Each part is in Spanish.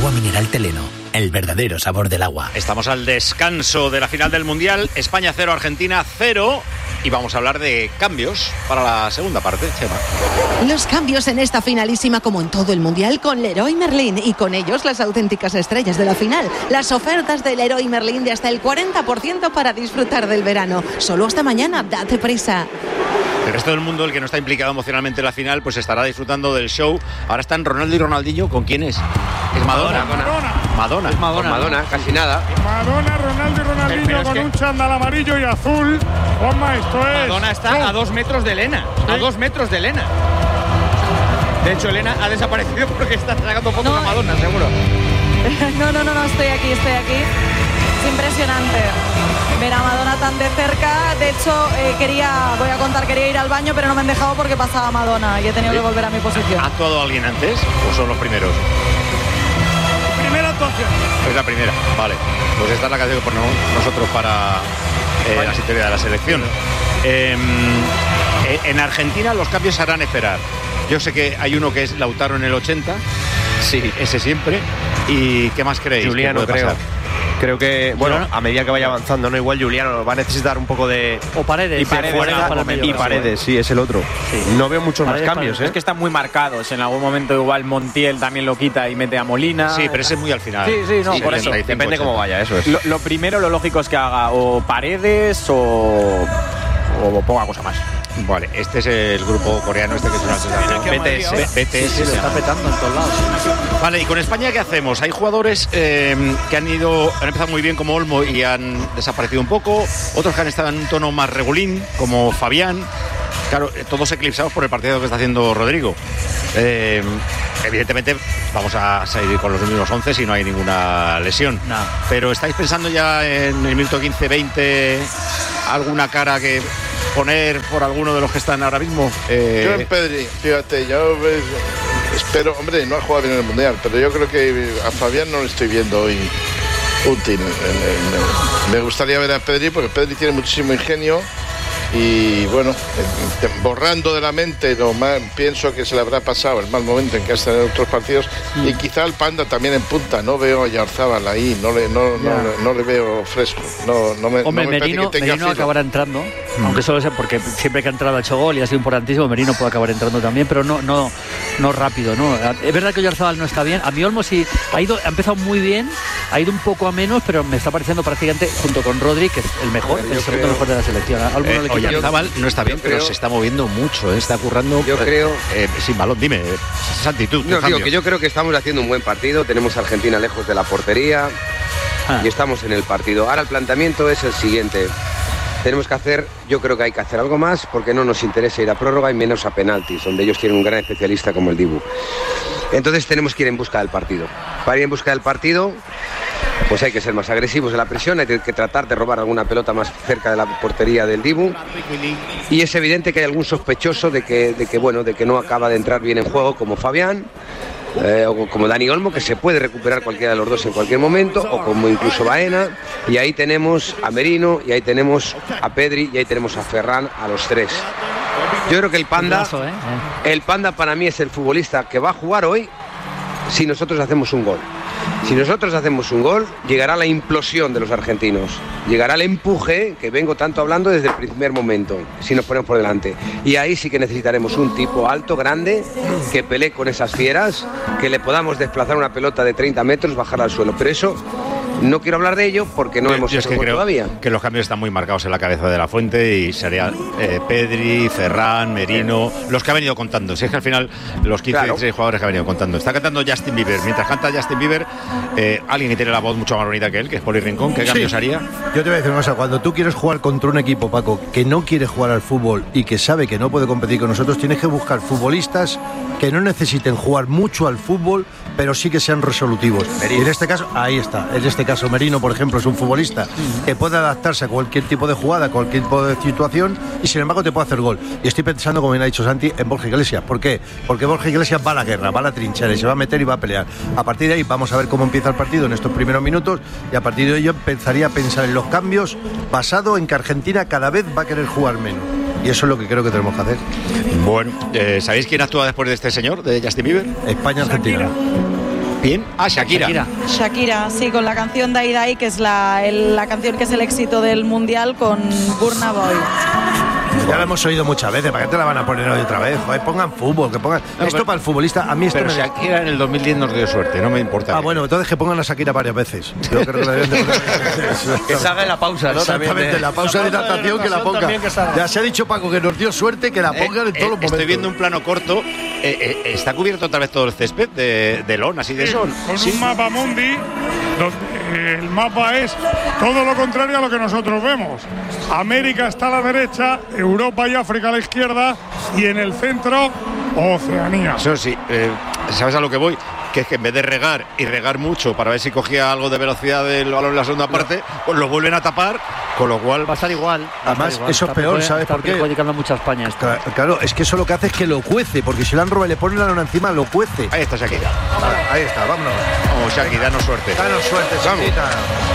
Agua mineral Teleno, el verdadero sabor del agua. Estamos al descanso de la final del Mundial. España 0, Argentina 0. Y vamos a hablar de cambios para la segunda parte, Chema. Los cambios en esta finalísima, como en todo el Mundial, con Leroy Merlin, y con ellos las auténticas estrellas de la final. Las ofertas de Leroy Merlin de hasta el 40% para disfrutar del verano. Solo hasta mañana, date prisa. El resto del mundo, el que no está implicado emocionalmente en la final, pues estará disfrutando del show. Ahora están Ronaldo y Ronaldinho. ¿Con quién es? Es Madonna. Madonna. Es Madonna. Madonna, casi nada. Madonna, Ronaldo y Ronaldinho con un chándal amarillo y azul. Juanma, esto es... Madonna está a 2 metros de Elena. ¿Sí? A 2 metros de Elena. De hecho, Elena ha desaparecido porque está sacando fotos de Madonna, seguro. No, estoy aquí. Es impresionante ver a Madonna tan de cerca. De hecho, quería ir al baño, pero no me han dejado porque pasaba Madonna y he tenido que volver a mi posición. ¿Ha actuado alguien antes o son los primeros? Primera actuación. Es la primera, vale. Pues esta es la canción que ponemos nosotros para la sintonía de la selección. En Argentina los cambios se harán esperar. Yo sé que hay uno que es Lautaro en el 80. Sí, ese siempre. ¿Y qué más creéis? Juliano, creo que, bueno, a medida que vaya avanzando, ¿no? Igual Juliano va a necesitar un poco de... O Paredes. Y Paredes, sí, es el otro. Sí. No veo muchos más cambios, ¿eh? Es que están muy marcados. En algún momento igual Montiel también lo quita y mete a Molina. Sí, pero ese es muy al final. Sí, por eso. Depende cómo vaya, eso es. Lo primero, lo lógico es que haga o Paredes o poca cosa más. Vale, este es el grupo coreano que es una sensación. BTS lo está petando en todos lados. Vale, y con España, ¿qué hacemos? Hay jugadores que han empezado muy bien como Olmo y han desaparecido un poco, otros que han estado en un tono más regulín, como Fabián. Claro, todos eclipsados por el partido que está haciendo Rodrigo. Evidentemente vamos a seguir con los mismos 11 si no hay ninguna lesión. No. Pero ¿estáis pensando ya en el minuto 15-20 alguna cara que poner por alguno de los que están ahora mismo? Yo en Pedri, fíjate, yo espero, hombre, no ha jugado bien en el Mundial, pero yo creo que a Fabián no lo estoy viendo hoy útil. Me gustaría ver a Pedri, porque Pedri tiene muchísimo ingenio. Y bueno, borrando de la mente pienso que se le habrá pasado el mal momento en que ha estado en otros partidos. Y quizá el Panda también en punta. No veo a Yarzábal ahí, no le veo fresco. Hombre, Merino acabará entrando, aunque solo sea porque siempre que ha entrado ha hecho gol y ha sido importantísimo. Merino puede acabar entrando también, pero no rápido, ¿no? Es verdad que Yarzábal no está bien. A mí Olmo sí ha empezado muy bien, ha ido un poco a menos, pero me está pareciendo prácticamente, junto con Rodri, que es el mejor, el segundo mejor de la selección. Yarzábal no está bien, pero se está moviendo mucho, está currando. Yo creo sin balón. Dime, Santi, tú. No, digo que yo creo que estamos haciendo un buen partido. Tenemos a Argentina lejos de la portería y estamos en el partido. Ahora el planteamiento es el siguiente. Yo creo que hay que hacer algo más porque no nos interesa ir a prórroga y menos a penaltis, donde ellos tienen un gran especialista como el Dibu. Entonces tenemos que ir en busca del partido. Para ir en busca del partido, pues hay que ser más agresivos en la presión, hay que tratar de robar alguna pelota más cerca de la portería del Dibu. Y es evidente que hay algún sospechoso de que no acaba de entrar bien en juego, como Fabián, o como Dani Olmo, que se puede recuperar cualquiera de los dos en cualquier momento, o como incluso Baena. Y ahí tenemos a Merino, y ahí tenemos a Pedri, y ahí tenemos a Ferran, a los tres. Yo creo que el Panda para mí es el futbolista que va a jugar hoy si nosotros hacemos un gol. Si nosotros hacemos un gol, llegará la implosión de los argentinos. Llegará el empuje que vengo tanto hablando desde el primer momento, si nos ponemos por delante. Y ahí sí que necesitaremos un tipo alto, grande, que pelee con esas fieras, que le podamos desplazar una pelota de 30 metros, bajarla al suelo. Pero eso... No quiero hablar de ello porque no hemos hecho todavía. Que los cambios están muy marcados en la cabeza de La Fuente y sería Pedri, Ferran, Merino, los que ha venido contando. Si es que al final los 15 16 jugadores que ha venido contando. Está cantando Justin Bieber. Mientras canta Justin Bieber, alguien que tiene la voz mucho más bonita que él, que es Poli Rincón, ¿qué cambios haría? Yo te voy a decir una cosa. Cuando tú quieres jugar contra un equipo, Paco, que no quiere jugar al fútbol y que sabe que no puede competir con nosotros, tienes que buscar futbolistas que no necesiten jugar mucho al fútbol, pero sí que sean resolutivos. Y en este caso, ahí está. En este caso, Merino, por ejemplo, es un futbolista que puede adaptarse a cualquier tipo de jugada, a cualquier tipo de situación, y sin embargo te puede hacer gol. Y estoy pensando, como bien ha dicho Santi, en Borja Iglesias. ¿Por qué? Porque Borja Iglesias va a la guerra, va a la trinchera y se va a meter y va a pelear. A partir de ahí vamos a ver cómo empieza el partido en estos primeros minutos, y a partir de ahí yo empezaría a pensar en los cambios basado en que Argentina cada vez va a querer jugar menos. Y eso es lo que creo que tenemos que hacer. Bueno, ¿sabéis quién actúa después de este señor, de Justin Bieber? España-Argentina. ¿Quién? Shakira. Shakira, sí, con la canción Dai Dai, que es la canción que es el éxito del Mundial con Burna Boy. Ya lo hemos oído muchas veces, ¿para qué te la van a poner hoy otra vez? Joder, pongan fútbol, que pongan... No, esto para el futbolista, a mí esto pero me... Shakira en el 2010 nos dio suerte, no me importa. Bueno, entonces que pongan a Shakira varias veces. Yo creo que la deben de poner varias veces. Que salga en la pausa, ¿no? Exactamente, la pausa de hidratación que la ponga. Ya se ha dicho Paco que nos dio suerte, que la pongan en todos los momentos. Estoy viendo un plano corto, está cubierto otra vez todo el césped de lonas y de sol. Con un mapa mundi, donde el mapa es todo lo contrario a lo que nosotros vemos. América está a la derecha, Europa y África a la izquierda, y en el centro, Oceanía. Eso sí, ¿sabes a lo que voy? Que es que en vez de regar y regar mucho para ver si cogía algo de velocidad del balón en la segunda parte, pues lo vuelven a tapar, con lo cual va a estar igual. Además, eso es peor, ¿sabes por qué? Está perjudicando mucho a España esto. Claro, es que eso lo que hace es que lo cuece, porque si le han robado y le ponen la lona encima, lo cuece. Ahí está Shakira. Ahí está, vámonos. Vamos, Shakira, danos suerte. Danos suerte, Shakira.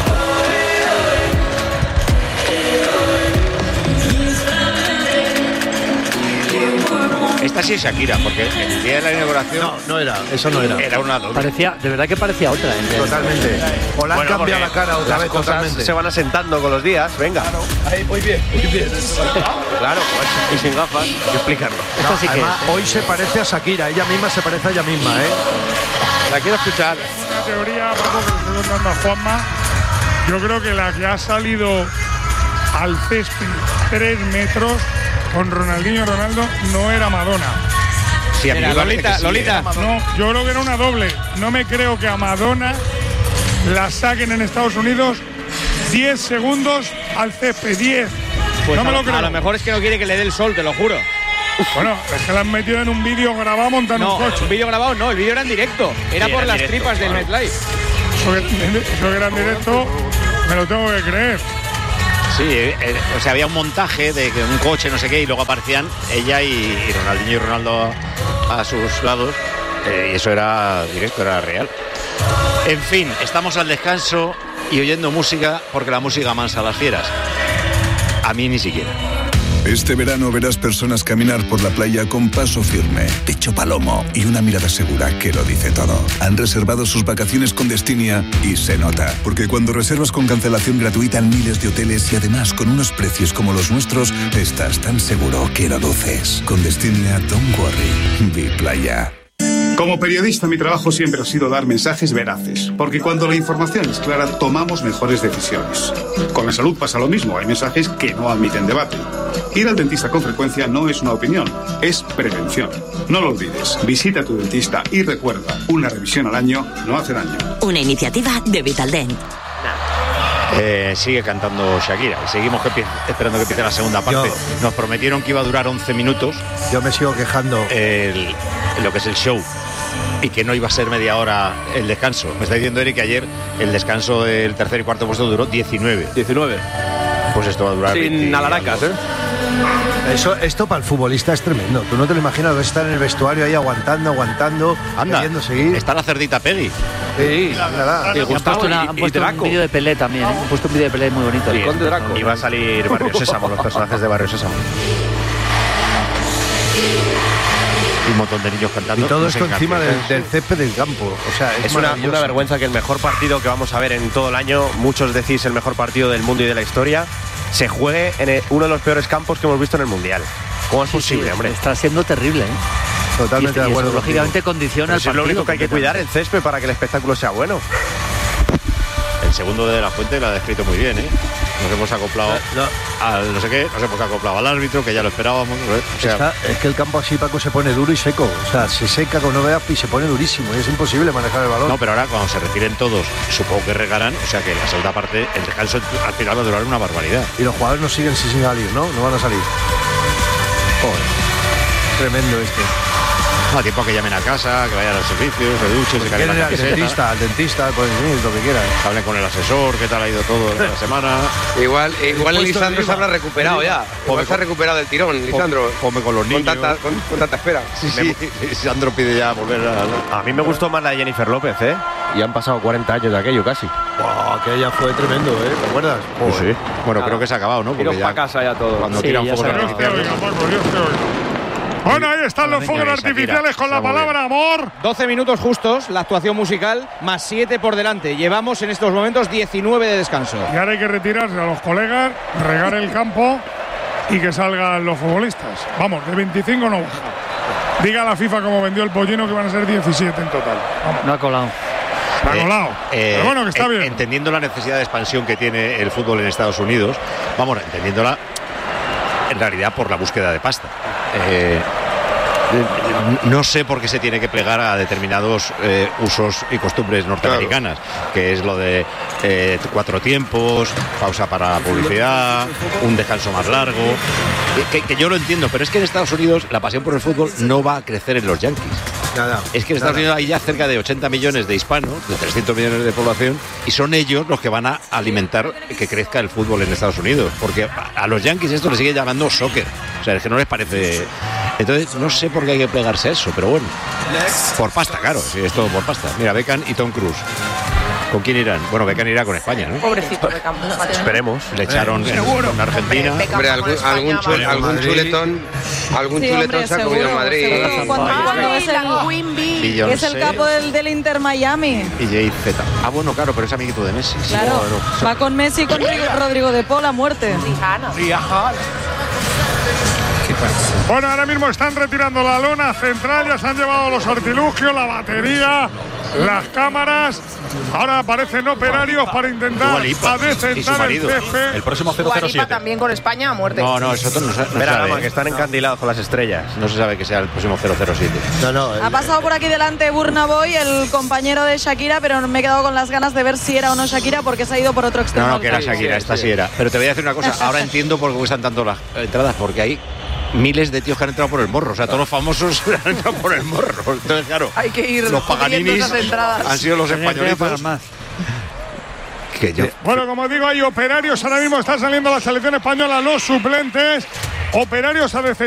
Esta sí es Shakira, porque el día de la inauguración... No era, eso no era. Era una doble. De verdad que parecía otra. Totalmente. O le han cambiado la cara otra vez, totalmente. Se van asentando con los días, venga. Claro. Ahí, muy bien, muy bien. Claro, pues, y sin gafas, hay que explicarlo. No, sí además, hoy se parece a Shakira, ella misma se parece a ella misma, ¿eh? La quiero escuchar. La teoría, Paco, que le estoy contando a Juanma, yo creo que la que ha salido al césped 3 metros con Ronaldinho y Ronaldo no era Madonna. Sí, era Lolita. No, yo creo que era una doble. No me creo que a Madonna la saquen en Estados Unidos 10 segundos al césped. 10. Pues no me lo creo. A lo mejor es que no quiere que le dé el sol, te lo juro. Bueno, es que la han metido en un vídeo grabado montando un coche. Un vídeo grabado no, el vídeo era en directo. Era sí, por las directo, tripas del MetLife. Eso que era en directo, me lo tengo que creer. Sí, o sea, había un montaje de un coche, no sé qué, y luego aparecían ella y Ronaldinho y Ronaldo a sus lados, y eso era directo, era real. En fin, estamos al descanso y oyendo música, porque la música amansa a las fieras. A mí ni siquiera. Este verano verás personas caminar por la playa con paso firme, pecho palomo y una mirada segura que lo dice todo. Han reservado sus vacaciones con Destinia y se nota. Porque cuando reservas con cancelación gratuita en miles de hoteles y además con unos precios como los nuestros, estás tan seguro que lo luces. Con Destinia, don't worry. Be playa. Como periodista, mi trabajo siempre ha sido dar mensajes veraces, porque cuando la información es clara, tomamos mejores decisiones. Con la salud pasa lo mismo, hay mensajes que no admiten debate. Ir al dentista con frecuencia no es una opinión, es prevención. No lo olvides, visita a tu dentista y recuerda, una revisión al año no hace daño. Una iniciativa de Vitaldent. Sigue cantando Shakira. Seguimos esperando que empiece la segunda parte. Nos prometieron que iba a durar 11 minutos. Yo me sigo quejando. Lo que es el show. Y que no iba a ser media hora el descanso. Me está diciendo Eric que ayer el descanso del tercer y cuarto puesto duró 19. 19. Pues esto va a durar. Sin alaracas, ¿eh? Esto para el futbolista es tremendo. Tú no te lo imaginas, vas a estar en el vestuario ahí aguantando, queriendo seguir. Está la cerdita Peggy. Sí, nada. Han puesto un vídeo de Pelé también, ¿eh? Han puesto un vídeo de Pelé muy bonito. Sí, el Conde Draco. Y va a salir Barrio Sésamo, los personajes de Barrio Sésamo. Un montón de niños cantando. Y todo esto encima del césped del campo. O sea, es una vergüenza que el mejor partido que vamos a ver en todo el año, muchos decís el mejor partido del mundo y de la historia, se juegue en uno de los peores campos que hemos visto en el Mundial. ¿Cómo es posible, hombre? Está siendo terrible, ¿eh? Totalmente de acuerdo. Lógicamente condiciona el partido. Es lo único que hay que cuidar, el césped, para que el espectáculo sea bueno. El segundo de La Fuente lo ha descrito muy bien, ¿eh? Nos hemos acoplado al no sé qué, nos hemos acoplado al árbitro, que ya lo esperábamos. O sea, es que el campo así, Paco, se pone duro y seco. O sea, se seca con no veas y se pone durísimo. Y es imposible manejar el balón. No, pero ahora cuando se retiren todos, supongo que regarán. O sea que la segunda parte, el descanso al final va a durar una barbaridad. Y los jugadores no siguen sin salir, ¿no? No van a salir. Joder. Tremendo este. A tiempo que llamen a casa, que vayan al servicio, se duchen, se cambien la camiseta. Al dentista, pues lo que quieran. Hablen con el asesor, qué tal ha ido todo la semana. Igual el Lisandro se habrá recuperado ya. Igual se ha recuperado del tirón, Lisandro. Come con los niños. Con tanta espera. Sí. Lisandro pide ya volver a mí me gustó más la de Jennifer López, ¿eh? Y han pasado 40 años de aquello casi. Aquella fue tremendo, ¿eh? ¿Te acuerdas? Sí. Bueno, creo que se ha acabado, ¿no? Porque ya para casa ya todo. Cuando tiran fuegos artificiales. Bueno, ahí están los fuegos artificiales con la palabra amor. 12 minutos justos, la actuación musical, más 7 por delante. Llevamos en estos momentos 19 de descanso. Y ahora hay que retirarse a los colegas, regar el campo y que salgan los futbolistas. Vamos, de 25 no baja. Diga la FIFA cómo vendió el pollino que van a ser 17 en total. Vamos. No ha colado. Pero bueno, que está bien. Entendiendo la necesidad de expansión que tiene el fútbol en Estados Unidos, vamos, entendiéndola en realidad por la búsqueda de pasta. No sé por qué se tiene que plegar a determinados usos y costumbres norteamericanas, que es lo de 4 tiempos, pausa para publicidad, un descanso más largo, que yo lo entiendo, pero es que en Estados Unidos la pasión por el fútbol no va a crecer en los Yankees. Es que en Estados Unidos hay ya cerca de 80 millones de hispanos, de 300 millones de población, y son ellos los que van a alimentar que crezca el fútbol en Estados Unidos, porque a los Yankees esto le sigue llamando soccer, o sea, es que no les parece. Entonces no sé por qué hay que plegarse a eso, pero bueno, por pasta, claro, sí, es todo por pasta. Mira, Beckham y Tom Cruise. ¿Con quién irán? Bueno, Beckham irá con España, ¿no? Pobrecito Beckham. Esperemos. Le echaron en Argentina. Hombre, algún chuletón se ha comido en Madrid. Cuando es el, es el capo del Inter Miami. Y Jay-Z. Ah, bueno, claro, pero es amiguito de Messi. Claro, bueno. va con Messi y con Rodrigo de Paul a muerte. Bueno, ahora mismo están retirando la lona central, ya se han llevado los artilugios, la batería, las cámaras. Ahora aparecen operarios para intentar adecentar el césped. El próximo 007. También con España a muerte. No, eso no se sabe. Que están encandilados con las estrellas. No se sabe que sea el próximo 007. Ha pasado por aquí delante Burna Boy, el compañero de Shakira, pero me he quedado con las ganas de ver si era o no Shakira porque se ha ido por otro extremo. No, que era Shakira, esta sí era. Pero te voy a decir una cosa, ahora entiendo por qué cuestan tanto las entradas, porque hay miles de tíos que han entrado por el morro, o sea, todos los famosos han entrado por el morro. Entonces, claro, hay que ir los Paganinis han sido los españolitos. Bueno, como digo, hay operarios, ahora mismo están saliendo la selección española, los suplentes, operarios a